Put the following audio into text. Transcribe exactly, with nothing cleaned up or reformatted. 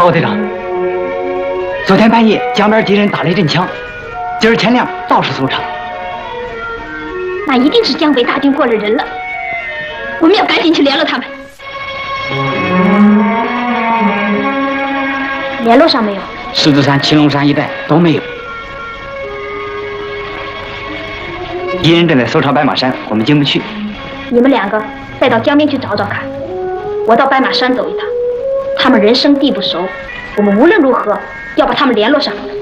报告队长，昨天半夜江边敌人打了一阵枪，今儿天亮到处搜查。 那一定是江北大军过了人了，我们要赶紧去联络他们。联络上没有？ 狮子山、青龙山一带都没有。敌人正在搜查白马山，我们进不去。 你们两个再到江边去找找看，我到白马山走一趟。他们人生地不熟，我们无论如何要把他们联络上。